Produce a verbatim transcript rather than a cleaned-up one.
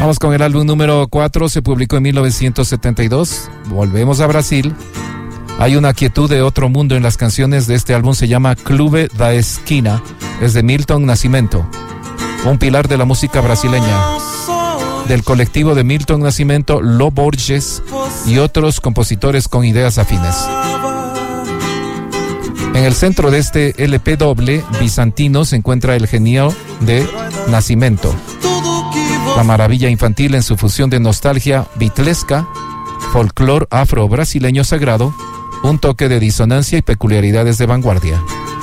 Vamos con el álbum número cuatro, se publicó en mil novecientos setenta y dos. Volvemos a Brasil. Hay una quietud de otro mundo en las canciones de este álbum, se llama Clube da Esquina, es de Milton Nascimento, un pilar de la música brasileña, del colectivo de Milton Nascimento, Lo Borges y otros compositores con ideas afines. En el centro de este L P doble bizantino se encuentra el genio de Nascimento, la maravilla infantil en su fusión de nostalgia beatlesca, folclore afro-brasileño sagrado, un toque de disonancia y peculiaridades de vanguardia.